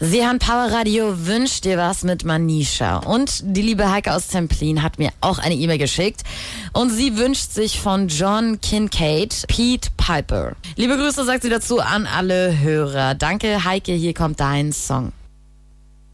Sie haben Power Radio, wünscht dir was mit Manisha. Und die liebe Heike aus Templin hat mir auch eine E-Mail geschickt. Und sie wünscht sich von John Kincaid Pete Piper. Liebe Grüße sagt sie dazu an alle Hörer. Danke Heike, hier kommt dein Song.